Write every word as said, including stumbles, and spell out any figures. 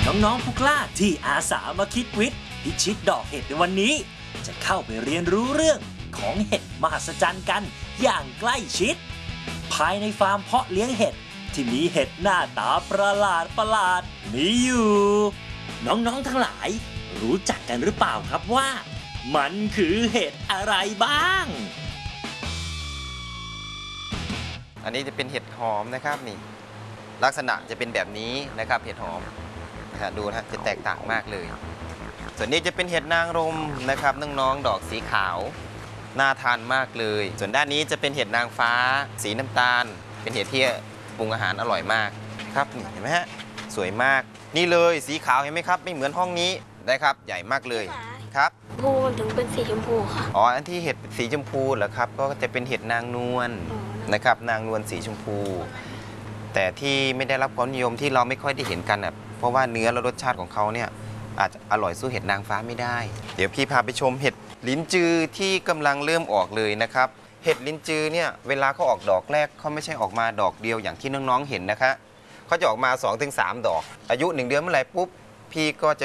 น้องๆผู้กล้าที่อาสามาคิดวิทย์พิชิตดอกเห็ดในวันนี้จะเข้าไปเรียนรู้เรื่องของเห็ดมหัศจรรย์กันอย่างใกล้ชิดภายในฟาร์มเพาะเลี้ยงเห็ดที่มีเห็ดหน้าตาประหลาดประหลาดมีอยู่น้องๆทั้งหลายรู้จักกันหรือเปล่าครับว่ามันคือเห็ดอะไรบ้างอันนี้จะเป็นเห็ดหอมนะครับนี่ลักษณะจะเป็นแบบนี้นะครับเห็ดหอมนะดูนะจะแตกต่างมากเลยส่วนนี้จะเป็นเห็ดนางรมนะครับน้องๆดอกสีขาวน่าทานมากเลยส่วนด้านนี้จะเป็นเห็ดนางฟ้าสีน้ำตาลเป็นเห็ดที่ปรุงอาหารอร่อยมากครับเห็นไหมฮะสวยมากนี่เลยสีขาวเห็นไหมครับไม่เหมือนห้องนี้ได้ครับใหญ่มากเลยครับภูมันถึงเป็นสีชมพูค่ะอ๋ออันที่เห็ดสีชมพูเหรอครับก็จะเป็นเห็ดนางนวลนะครับนางนวลสีชมพูแต่ที่ไม่ได้รับความนิยมที่เราไม่ค่อยได้เห็นกันอ่ะเพราะว่าเนื้อและรสชาติของเขาเนี่ยอาจจะอร่อยสู้เห็ดนางฟ้าไม่ได้เดี๋ยวพี่พาไปชมเห็ดลิ้นจือที่กำลังเริ่มออกเลยนะครับเห็ดลิ้นจือเนี่ยเวลาเขาออกดอกแรกเขาไม่ใช่ออกมาดอกเดียวอย่างที่น้องๆเห็นนะคะเขาจะออกมา สองถึงสาม ดอกอายุหนึ่งเดือนเมื่อไหร่ปุ๊บพี่ก็จะ